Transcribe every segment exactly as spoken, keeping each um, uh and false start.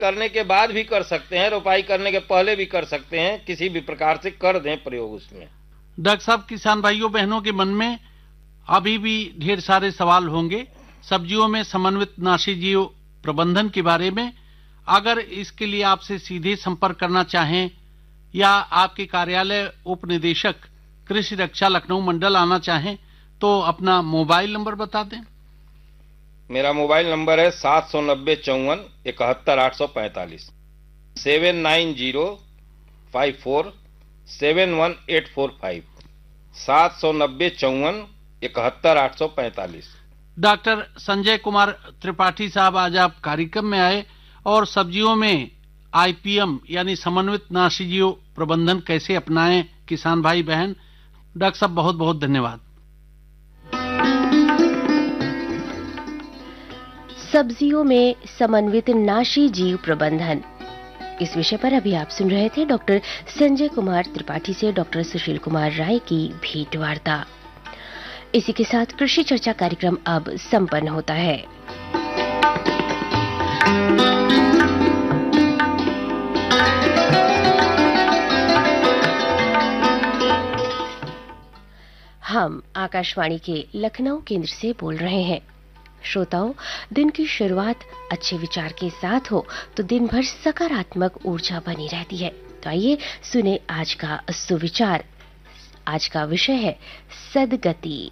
करने के बाद भी कर सकते हैं, रोपाई करने के पहले भी कर सकते हैं, किसी भी प्रकार से कर दें प्रयोग उसमें। डॉक्टर साहब, किसान भाइयों बहनों के मन में अभी भी ढेर सारे सवाल होंगे सब्जियों में समन्वित नाशीजीव प्रबंधन के बारे में। अगर इसके लिए आपसे सीधे संपर्क करना चाहें या आपके कार्यालय उप निदेशक कृषि रक्षा लखनऊ मंडल आना चाहें तो अपना मोबाइल नंबर बता दें। मेरा मोबाइल नंबर है सात सौ नब्बे चौवन इकहत्तर आठ सौ पैंतालीस, seven nine zero five four seven one eight four five, सात सौ नब्बे चौवन इकहत्तर आठ सौ पैंतालीस। डॉक्टर संजय कुमार त्रिपाठी साहब, आज आप कार्यक्रम में आए और सब्जियों में आईपीएम यानी समन्वित नाशीजीव प्रबंधन कैसे अपनाएं किसान भाई बहन। डॉक्टर साहब बहुत बहुत धन्यवाद। सब्जियों में समन्वित नाशीजीव प्रबंधन, इस विषय पर अभी आप सुन रहे थे डॉक्टर संजय कुमार त्रिपाठी से डॉक्टर सुशील कुमार राय की भेंट वार्ता। इसी के साथ कृषि चर्चा कार्यक्रम अब संपन्न होता है। हम आकाशवाणी के लखनऊ केंद्र से बोल रहे हैं। श्रोताओं, दिन की शुरुआत अच्छे विचार के साथ हो तो दिन भर सकारात्मक ऊर्जा बनी रहती है। तो आइए सुने आज का सुविचार। आज का विषय है सद्गति।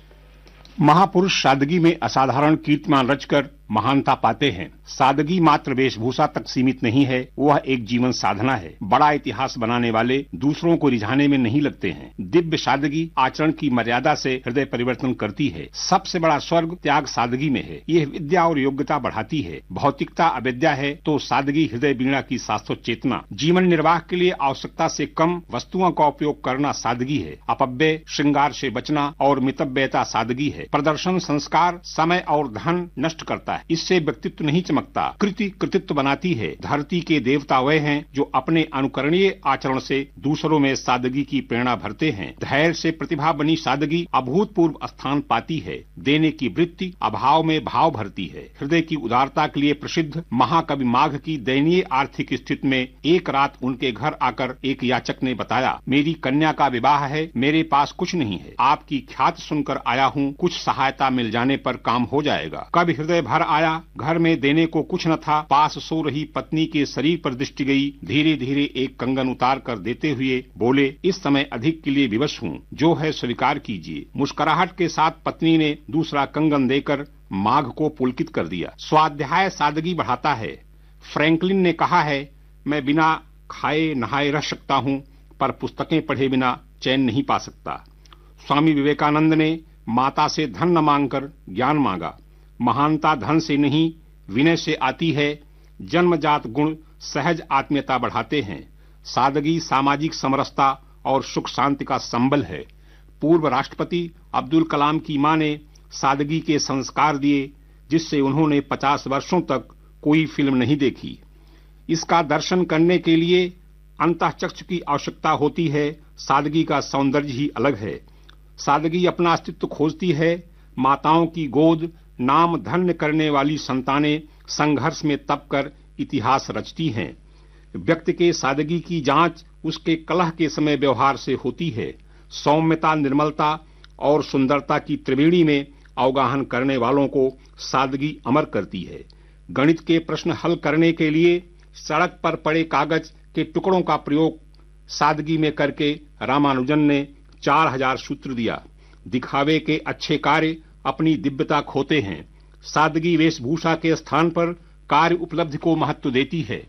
महापुरुष सादगी में असाधारण कीर्तिमान रचकर महानता पाते हैं। सादगी मात्र वेशभूषा तक सीमित नहीं है, वह एक जीवन साधना है। बड़ा इतिहास बनाने वाले दूसरों को रिझाने में नहीं लगते हैं। दिव्य सादगी आचरण की मर्यादा से हृदय परिवर्तन करती है। सबसे बड़ा स्वर्ग त्याग सादगी में है। यह विद्या और योग्यता बढ़ाती है। भौतिकता अविद्या है तो सादगी हृदय वीणा की शाश्वत चेतना। जीवन निर्वाह के लिए आवश्यकता से कम वस्तुओं का उपयोग करना सादगी है। अपव्यय श्रृंगार से बचना और मितव्ययता सादगी है। प्रदर्शन संस्कार समय और धन नष्ट करता है। इससे व्यक्तित्व नहीं चमकता, कृति कृतित्व बनाती है। धरती के देवता वे हैं जो अपने अनुकरणीय आचरण से दूसरों में सादगी की प्रेरणा भरते हैं। धैर्य से प्रतिभा बनी सादगी अभूतपूर्व स्थान पाती है। देने की वृत्ति अभाव में भाव भरती है। हृदय की उदारता के लिए प्रसिद्ध महाकवि माघ की दयनीय आर्थिक स्थिति में एक रात उनके घर आकर एक याचक ने बताया, मेरी कन्या का विवाह है, मेरे पास कुछ नहीं है, आपकी ख्याति सुनकर आया हूँ, कुछ सहायता मिल जाने पर काम हो जाएगा। कवि हृदय भर आया, घर में देने को कुछ न था। पास सो रही पत्नी के शरीर पर दृष्टि गई। धीरे धीरे एक कंगन उतार कर देते हुए बोले, इस समय अधिक के लिए विवश हूँ, जो है स्वीकार कीजिए। मुस्कुराहट के साथ पत्नी ने दूसरा कंगन देकर माघ को पुलकित कर दिया। स्वाध्याय सादगी बढ़ाता है। फ्रैंकलिन ने कहा है, मैं बिना खाए नहाए रह सकता हूँ, पर पुस्तकें पढ़े बिना चैन नहीं पा सकता। स्वामी विवेकानंद ने माता से धन न मांगकर ज्ञान मांगा। महानता धन से नहीं विनय से आती है। जन्मजात गुण सहज आत्मीयता बढ़ाते हैं। सादगी सामाजिक समरसता और सुख शांति का संबल है। पूर्व राष्ट्रपति अब्दुल कलाम की मां ने सादगी के संस्कार दिए, जिससे उन्होंने पचास वर्षों तक कोई फिल्म नहीं देखी। इसका दर्शन करने के लिए अंतःचक्षु की आवश्यकता होती है। सादगी का सौंदर्य ही अलग है। सादगी अपना अस्तित्व खोजती है। माताओं की गोद नाम धन्य करने वाली संतानें संघर्ष में तप कर इतिहास रचती हैं। व्यक्ति के सादगी की जांच उसके कलह के समय व्यवहार से होती है। सौम्यता, निर्मलता और सुंदरता की त्रिवेणी में अवगाहन करने वालों को सादगी अमर करती है। गणित के प्रश्न हल करने के लिए सड़क पर पड़े कागज के टुकड़ों का प्रयोग सादगी में करके रामानुजन ने चार हजार सूत्र दिया। दिखावे के अच्छे कार्य अपनी दिव्यता खोते हैं। सादगी वेशभूषा के स्थान पर कार्य उपलब्धि को महत्व देती है।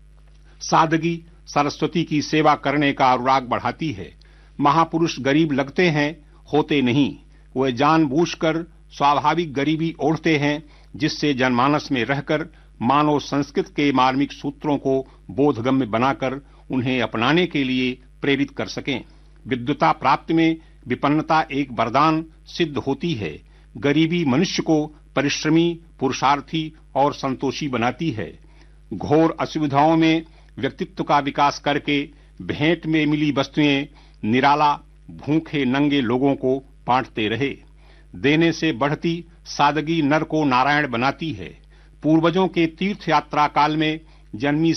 सादगी सरस्वती की सेवा करने का अनुराग बढ़ाती है। महापुरुष गरीब लगते हैं, होते नहीं। वे जानबूझकर स्वाभाविक गरीबी ओढ़ते हैं, जिससे जनमानस में रहकर मानव संस्कृत के मार्मिक सूत्रों को बोधगम्य बनाकर उन्हें अपनाने के लिए प्रेरित कर सकें। विद्वता प्राप्ति में विपन्नता एक वरदान सिद्ध होती है। गरीबी मनुष्य को परिश्रमी, पुरुषार्थी और संतोषी बनाती है। घोर असुविधाओं में व्यक्तित्व का विकास करके भेंट में मिली वस्तुएं निराला भूखे नंगे लोगों को बांटते रहे। देने से बढ़ती सादगी नर को नारायण बनाती है। पूर्वजों के तीर्थ यात्रा काल में जन्मी